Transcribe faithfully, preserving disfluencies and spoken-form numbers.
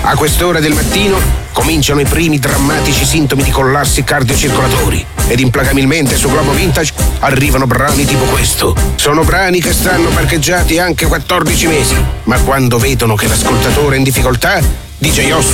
A quest'ora del mattino cominciano i primi drammatici sintomi di collassi cardiocircolatori ed implacabilmente su Globo Vintage arrivano brani tipo questo. Sono brani che stanno parcheggiati anche quattordici mesi, ma quando vedono che l'ascoltatore è in difficoltà, D J Osso